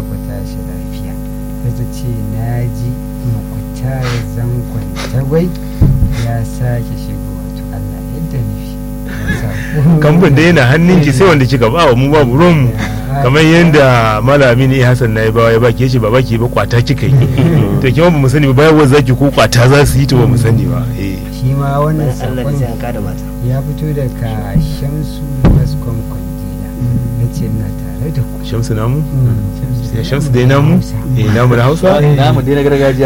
ku tashi lafiya. Ta ce na ji Muktar Zangon Tagwai ya sake shigo, wato Allah yadda nufi. Kamfan da yana hannunki sai wanda kika ba wa mu babu ruwanmu, kamar yadda malami ne Hassan na bawa ya baki yace ba baki ba kwata kika yi to kima ba mu sani ba bayan zaki ko kwata za su yi to ba mu sani ba. Shi ma wannan Allah sakon sai an kada mata. ya fito daga Shamsu Mascom Kwangila. Ya ce na tare da ku. Shamsu namu? Shamsu dai namu? Namu na Hausa? namu dai na gargajiya.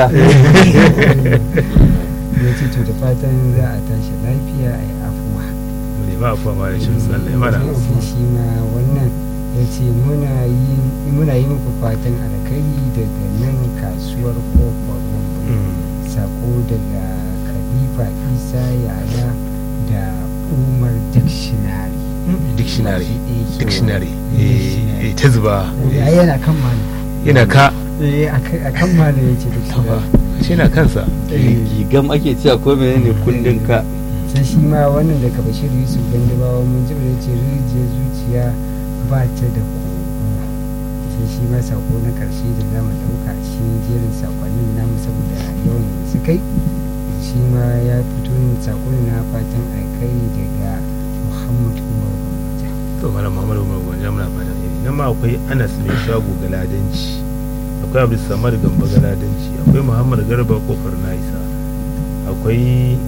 Ya ce to da fatan za a tashi lafiya a yi afuwa. Mu ne ba afuwa ma da Shamsu Allah ya mana. Sai shi ma wannan ya ce muna yi muku fatan alkhairi daga nan kasuwar kofar sako daga Khalifa Isa Yaya da Umar Dictionary ta zuba yana kan mana yana ka a kan mana ya ce dictionary shi na kansa Gigam ake cewa ko menene kundin ka. sai shi ma wannan daga Bashir Yusuf Gandabawa mun ji da ce rijiyar zuciya ba ta da kogo. Sai shi ma sako na karshe da za mu ɗauka a cikin jerin sakonnin namu saboda yawan su kai, shi ma ya fito ne sako na fatan alkhairi daga Muhammad Umar Gwamnati. to malam Muhammadu Umar Gwanja muna fata ne nan ma akwai Anas mai shago Galadanci, akwai Abdul Samad Gamba Galadanci, akwai Muhammad Garba Kofar Naisa, akwai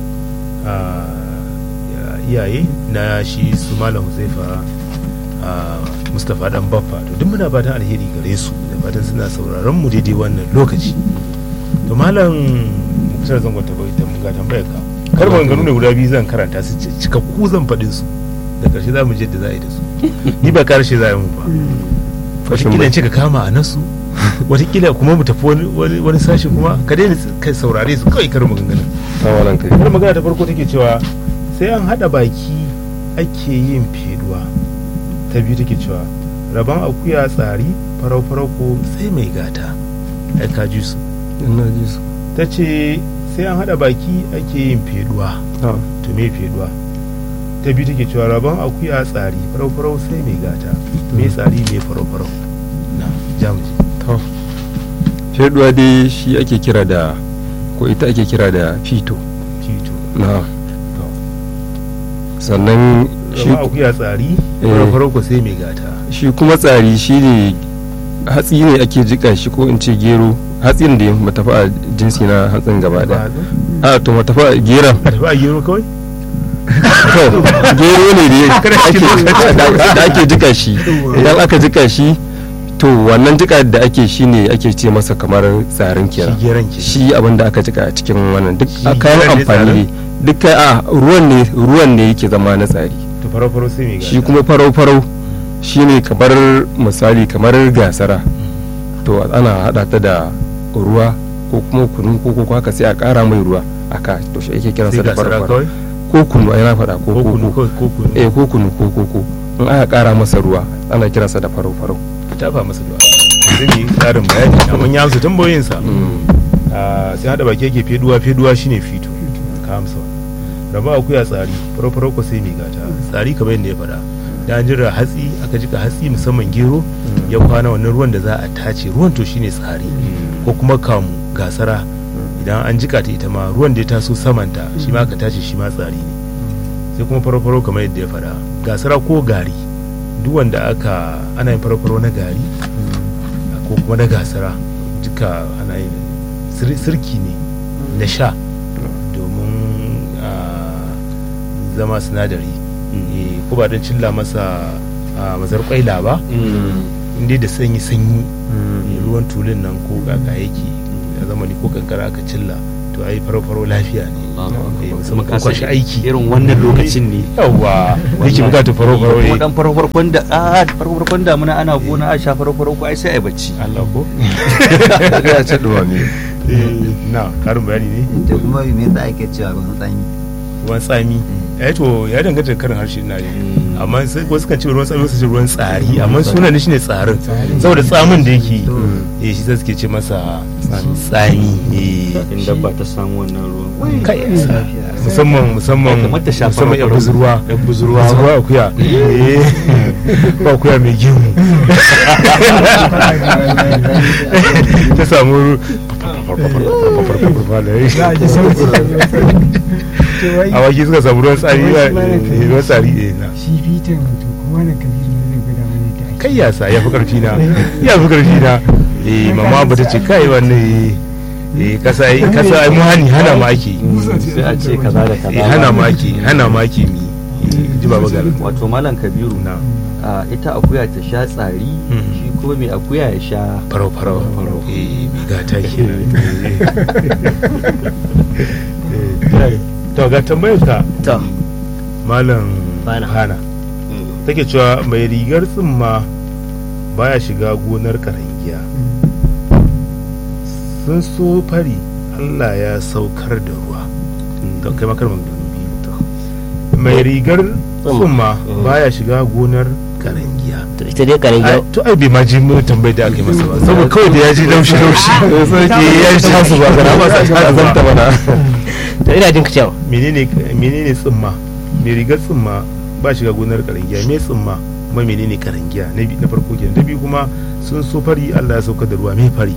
iyaye na shi su malam Huzaifa Mustapha dan Baffa. To duk muna fatan alheri gare su da fatan suna sauraron mu daidai wannan lokaci. To malam Muktar Zangon Tagwai da mun ga tambayar ka, kar maganganu ne guda biyu zan karanta su cikakku zan faɗin su, da ƙarshe za mu je da za a yi da su. Ni ba karshe za a yi mu ba, wataƙila in ce ka kama a nasu, wataƙila kuma mu tafi wani sashi kuma ka daina kai saurare su kawai kar maganganun. Kar magana ta farko take cewa sai an haɗa baki ake yin feduwa. Ta biyu take cewa rabon akuya tsari farau-farau ko sai mai gata. Ai ka ji su. Ta ce sai an haɗa baki ake yin feduwa. To me feduwa? Ta biyu take cewa rabon akuya tsari farau-farau sai mai gata. Me tsari me farau-farau? Na jamuji. Feduwa dai shi ake kira da, ko ita ake kira da fito. Na sannan shi rabon akuya tsari farau-farau ko sai mai gata. Shi kuma tsari shi ne hatsi ne ake jika shi, ko in ce gero, hatsin da mu tafi a jinsi na hatsin gaba da to mu tafi a geron, A tafi a gero kawai? to gero ne da ake jika shi. Idan aka jika shi to wannan jika da ake shi ne ake ce masa kamar tsarin kenan. Shi geron ke. Shi abin da aka jika a cikin wannan duk Shi kayan geron ne amfani ne, duk ruwan ne yake zama na tsari. To farau-farau sai mai gata. Shi kuma farau-farau shi ne kamar misali kamar gasara, to ana hada ta da ruwa ko kuma kunu ko haka sai a kara mai ruwa aka, to shi ake kiransa da farau-farau. Ko kunu ai na faɗa ko koko ko kunu ko koko, in aka kara masa ruwa ana kiransa da farau-farau. tafa masa du'a zan yi tsarin bayani amma ya amsa tambayoyin sa. Sai hada baki yake feduwa shine fito ka amsa wannan. Raba akuya tsari farau ko sai mai gata. Tsari kamar yadda ya faɗa, da an jira hatsi aka jika hatsi musamman gero ya kwana wannan ruwan da za a tace ruwan to shine tsari, ko kuma kamu gasara idan an jika ta ita ma ruwan da ya taso samanta shi ma aka tace shi ma tsari ne. Sai kuma farau kamar yadda ya faɗa, gasara ko gari duk wanda ana yin farau na gari ko kuma na gasara duka ana yin sirki ne na sha domin zama sinadari, ko ba don cilla masa mazar kwaila ba, inda da sanyi ruwan tulun nan ko kaka yake a zamani ko kankara aka cilla to ai farau lafiya ne, musamman kan kwashi aiki irin wannan lokacin ne yawa yake bukatu farau ne dan farkon damuna ana gona a sha farau ko ai sai ai bacci Allah ko ya ce duwa ne. Na karin bayani ne da kuma me yasa ake cewa ruwan tsami to ya danganta karin harshe na ne, amma sai wasu kan ce ruwan tsami wasu ce ruwan tsari, amma sunan shi ne tsarin saboda tsamin da yake shi sai suke ce masa tsani in dabba ta samu wannan ruwan kai musamman kamar ta shafa yan buzurwa akuya ba akuya mai gemu ta samu awaki suka samu ruwan tsari na shi fitan to kuma na kabiru ne zai gwada mana da ake kai yasa ya fi karfi na mama ba ta ce kai wannan kasa ai mu hana ma ake sai a ce kaza da kaza hana ma ake mi ji baba gara wato malam kabiru na ita akuya ta sha tsari shi kuma mai akuya ya sha farau mai gata ke to ga tambayar ka to malam Hana. hana take cewa mai rigar tsimma baya shiga gonar karangiya sun so fari Allah ya saukar da ruwa to kai makar magana biyu to mai rigar tsimma baya shiga gonar karangiya to ita dai karangiya to ai bai ma ji mun tambayar da aka yi masa ba saboda kawai da ya ji laushi ya ji tasu ba kana ba sa azanta bana to ina jin ka cewa menene tsimma mai rigar tsimma ba shiga gonar karangiya me tsimma kuma menene karangiya na farko kenan da biyu kuma sun so fari Allah ya saukar da ruwa me fari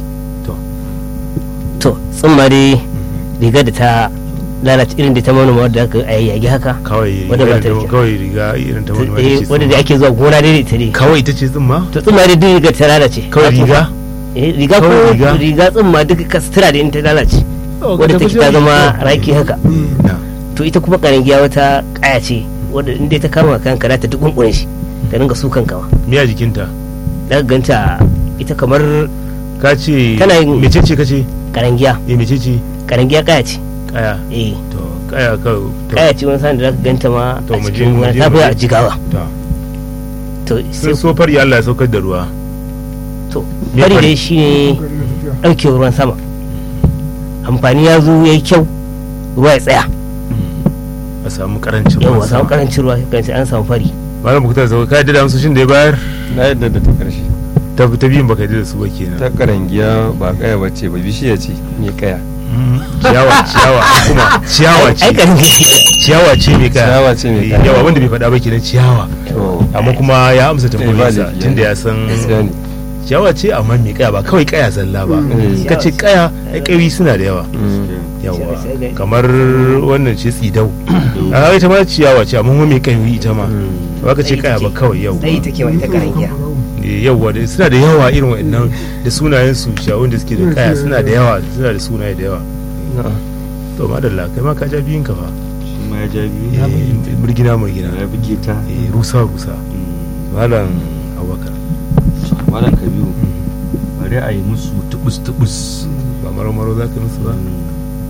to tsimma dai riga da ta lalace irin da ta manoma wadda aka yayyage haka kawai wadda ba ta da kyau. kawai riga irin ta manoma ce wadda da ake zuwa gona dai ita dai kawai ita ce tsimma to tsimma dai duk riga ta lalace kawai riga riga ko Kawai riga? riga tsimma duk sutura da in ta lalace wadda take ta zama raki haka na to ita kuma karangiya wata kaya ce wadda in dai ta kama kanka za ta duk kunkune shi ta dinga sukan kawa me a jikinta daga ganta ita kamar ka ce Tana yin- mecece ka ce karangiya mecece karangiya kaya ce kaya eh to kaya ka to kaya ce wani sa'an da zaka ganta ma To, a mu je, cikin mu wani je, ta mu fi je. a jigawa to to sun sai so fari Allah ya saukar da ruwa to Me fari fari? dai shine ɗaukewar ruwan sama amfani ya zo ya yi kyau ruwa ya tsaya a samu karancin yau ruwan a samu sama. karancin ruwa kan sai an samu fari malam bukuta zama ka yadda da amsoshin da ya bayar na yadda da ta karshe ta biyun baka yadda da su ba kenan ta karangiya ba kaya bace ba bishiya ce ne kaya ciyawa kuma ciyawa ce ai karangiya ciyawa ce mai kaya Ciyawa ce mai kaya. yawa wanda bai faɗa ba kenan ciyawa to amma kuma ya amsa tambayoyinsa laifi, tunda ya san gaskiya ne ciyawa ce amma mai kaya ba kawai kaya zalla ba Mm. ka ce kaya ai kayoyi suna da yawa Mm. yawa kamar wannan ce tsidau a ita ma ciyawa ce amma kuma mai kayoyi ita ma ba ka ce kaya ba kawai yau dai take wa ita karangiya yawa da suna da yawa irin wa'annan da sunayen su shawun da suke da kaya suna da yawa suna da sunaye da yawa to madalla kai ma ka ja biyun ka fa shi ma ya ja biyu murgina ya buge ta rusa malam abubakar malam kabiru bari a yi musu tubus ba marmaro za ka musu ba